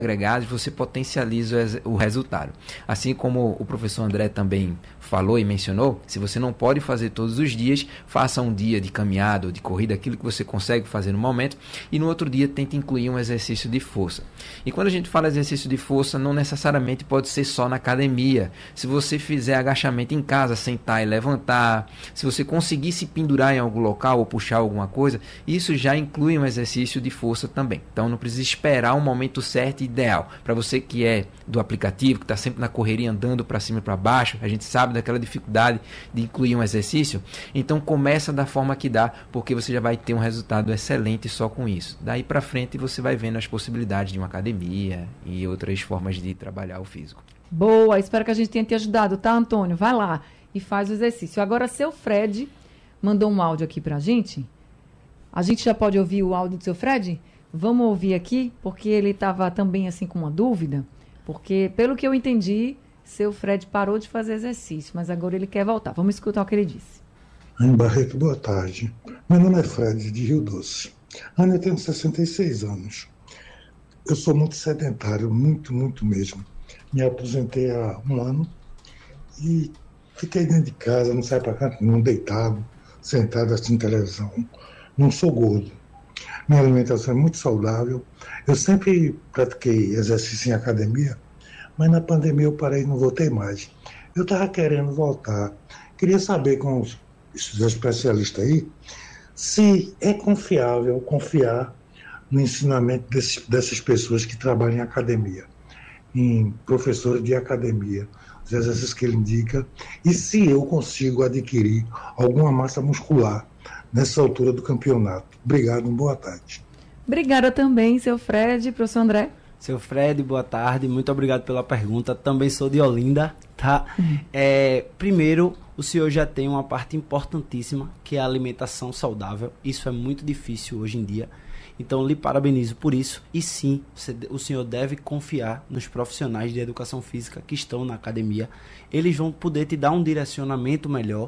agregados, você potencializa o resultado. Assim como o professor André também falou e mencionou, se você não pode fazer todos os dias, faça um dia de caminhada ou de corrida, aquilo que você consegue fazer no momento, e no outro dia tente incluir um exercício de força. E quando a gente fala exercício de força, não necessariamente pode ser só na academia. Se você fizer agachamento em casa, sentar e levantar, se você conseguir se pendurar em algum local ou puxar alguma coisa, isso já inclui um exercício de força também. Então não precisa esperar um momento certo e ideal. Para você que é do aplicativo, que está sempre na correria andando para cima e para baixo, a gente sabe daquela dificuldade de incluir um exercício, então começa da forma que dá, porque você já vai ter um resultado excelente só com isso. Daí para frente você vai vendo as possibilidades de uma academia e outras formas de trabalhar o físico. Boa, espero que a gente tenha te ajudado, tá, Antônio? Vai lá e faz o exercício. Agora, seu Fred mandou um áudio aqui pra gente. A gente já pode ouvir o áudio do seu Fred? Vamos ouvir aqui, porque ele estava também assim com uma dúvida, porque pelo que eu entendi, seu Fred parou de fazer exercício, mas agora ele quer voltar. Vamos escutar o que ele disse. Anne Barreto, boa tarde. Meu nome é Fred, de Rio Doce. Anne, eu tenho 66 anos. Eu sou muito sedentário, muito mesmo. Me aposentei há um ano e fiquei dentro de casa, não saio para cá, não deitado, sentado assistindo televisão. Não sou gordo. Minha alimentação é muito saudável. Eu sempre pratiquei exercício em academia, mas na pandemia eu parei e não voltei mais. Eu estava querendo voltar. Queria saber com os especialistas aí se é confiável confiar no ensinamento dessas pessoas que trabalham em academia, em professores de academia, os exercícios que ele indica, e se eu consigo adquirir alguma massa muscular nessa altura do campeonato. Obrigado, boa tarde. Obrigada também, seu Fred, professor André. Seu Fred, boa tarde, muito obrigado pela pergunta. Também sou de Olinda, tá? Primeiro, o senhor já tem uma parte importantíssima, que é a alimentação saudável. Isso é muito difícil hoje em dia. Então, lhe parabenizo por isso. E sim, o senhor deve confiar nos profissionais de educação física que estão na academia. Eles vão poder te dar um direcionamento melhor,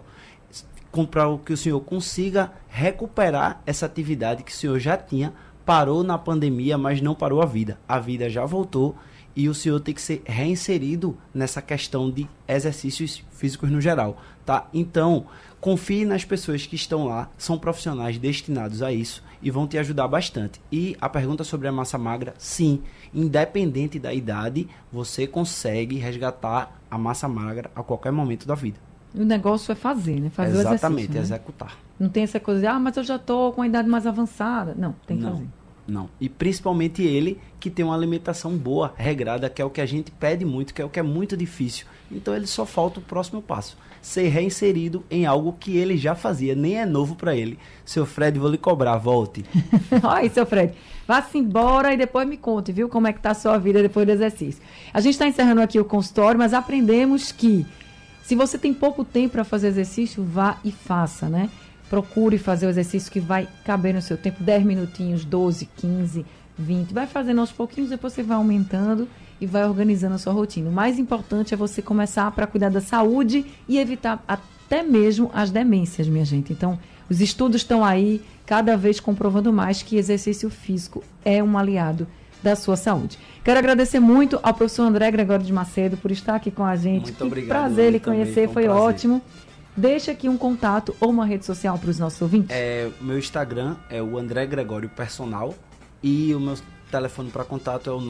para que o senhor consiga recuperar essa atividade que o senhor já tinha, parou na pandemia, mas não parou a vida. A vida já voltou e o senhor tem que ser reinserido nessa questão de exercícios físicos no geral, tá? Então, confie nas pessoas que estão lá, são profissionais destinados a isso e vão te ajudar bastante. E a pergunta sobre a massa magra, sim, independente da idade, você consegue resgatar a massa magra a qualquer momento da vida. O negócio é fazer, né? Fazer exatamente, o exercício, né? Executar. Não tem essa coisa de, mas eu já estou com a idade mais avançada. Não, tem que fazer. Não. E principalmente ele que tem uma alimentação boa, regrada, que é o que a gente pede muito, que é o que é muito difícil. Então ele só falta o próximo passo. Ser reinserido em algo que ele já fazia, nem é novo para ele. Seu Fred, vou lhe cobrar, volte. Olha aí, seu Fred. Vá-se embora e depois me conte, viu, como é que está a sua vida depois do exercício. A gente está encerrando aqui o consultório, mas aprendemos que se você tem pouco tempo para fazer exercício, vá e faça, né? Procure fazer o exercício que vai caber no seu tempo, 10 minutinhos, 12, 15, 20. Vai fazendo aos pouquinhos, depois você vai aumentando e vai organizando a sua rotina. O mais importante é você começar para cuidar da saúde e evitar até mesmo as demências, minha gente. Então, os estudos estão aí, cada vez comprovando mais que exercício físico é um aliado da sua saúde. Quero agradecer muito ao professor André Gregório de Macedo por estar aqui com a gente. Muito que obrigado. Prazer lhe conhecer, foi prazer. ótimo. Deixa aqui um contato ou uma rede social para os nossos ouvintes. Meu Instagram é o André Gregório Personal e o meu telefone para contato é o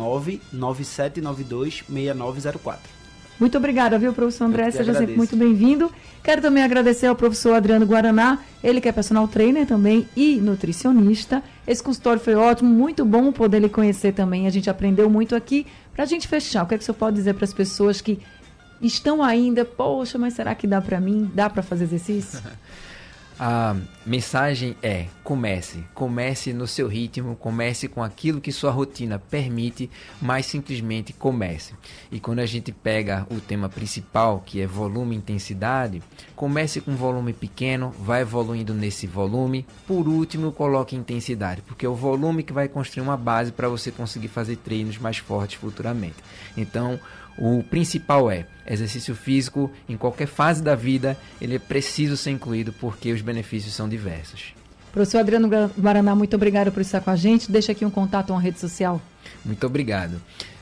997926904. Muito obrigada, viu, professor André? Seja sempre muito bem-vindo. Quero também agradecer ao professor Adriano Guaraná, ele que é personal trainer também e nutricionista. Esse consultório foi ótimo, muito bom poder lhe conhecer também. A gente aprendeu muito aqui. Para a gente fechar, o que é que o senhor pode dizer para as pessoas que estão ainda, poxa, mas será que dá para mim? Dá para fazer exercício? A mensagem é: comece no seu ritmo, comece com aquilo que sua rotina permite, mas simplesmente comece. E quando a gente pega o tema principal, que é volume e intensidade, comece com um volume pequeno, vai evoluindo nesse volume, por último coloque intensidade, porque é o volume que vai construir uma base para você conseguir fazer treinos mais fortes futuramente. Então, o principal é exercício físico em qualquer fase da vida, ele é preciso ser incluído porque os benefícios são diversos. Professor Adriano Guaraná, muito obrigado por estar com a gente. Deixa aqui um contato, uma rede social. Muito obrigado.